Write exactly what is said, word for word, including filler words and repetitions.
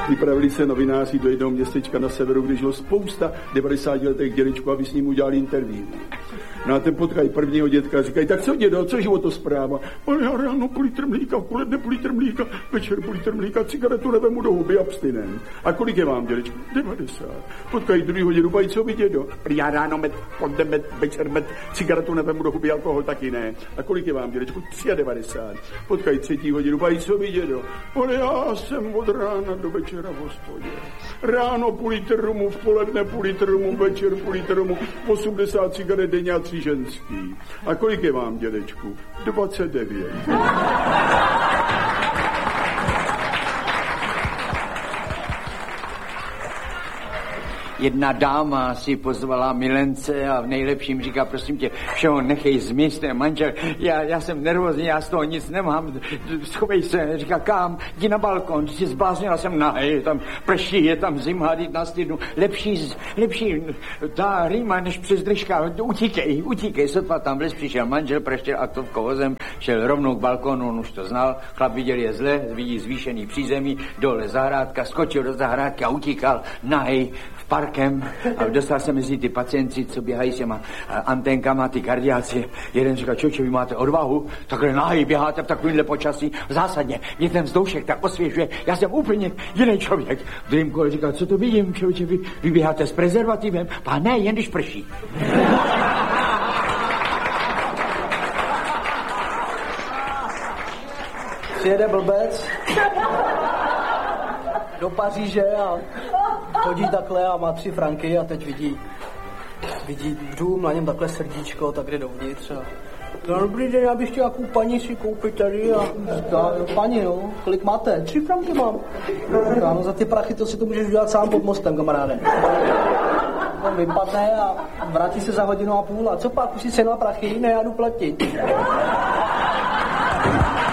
Vypravili se novináři do jednoho městečka na severu, kde žilo spousta devadesátiletých dědečků, aby s ním udělali interview. No a ten potkají prvního dětka a říkají, tak co dědo, co životospráva? Ale já ráno půl litr mlíka, v poledne půl litr mlíka, večer půl litr mlíka, cigaretu nevemu do huby, abstinent. A kolik je vám, dědečku? devadesát. Potkají druhýho dědu, pají, co vy dědo? Já ráno med, podne med, večer med, cigaretu nevemu do huby, alkohol taky ne. A kolik je vám, dědečku? devadesát tři. Potkají třetího dědu, pají, co vy dědo? Ale já jsem od rána do večera v hospodě. Ráno půl litr rumu, v poledne půl litr rumu, večer půl litr rumu, osmdesát cigaret denně a tři ženský. A kolik je vám, dědečku? dvacet devět. Jedna dáma si pozvala milence a v nejlepším říká, prosím tě, všeho nechej zmiz, ten manžel, já, já jsem nervózní, já z toho nic nemám, schovej se, říká, kam, jdi na balkon, ty jsi zbláznila, jsem nahej, tam prší, je tam zima, jít na stydnu, lepší, lepší ta rýma, než přes držka, utíkej, utíkej, sotva tam vles, přišel manžel, praštěl aktovkou vozem, šel rovnou k balkonu, on už to znal, chlap viděl je zle, vidí zvýšený přízemí, dole zahrádka, skočil do zahrádky a utíkal nahej v park a dostal se mezi ty pacienti, co běhají s těma antenkama, ty kardiáci. Jeden říkal, čoče, vy máte odvahu, takhle nahý běháte v takovýmhle počasí, zásadně, mě ten vzdoušek tak osvěžuje, já jsem úplně jiný člověk. V druhém kole říkal, co to vidím, čoče, vy, vy běháte s prezervativem? A ne, jen když prší. Přijede blbec do Paříže a chodí takhle a má tři franky a teď vidí, vidí dům, na něm takhle srdíčko, tak jde dovnitř a no, dobrý den, já bych chtěl nějakou paní si koupit tady a říká, paní, no, kolik máte? Tři franky mám. Říká, no za ty prachy to si to můžeš udělat sám pod mostem, kamaráde. On vypadne a vrátí se za hodinu a půl a co pak, už si cenu a prachy? Ne, já jdu platit.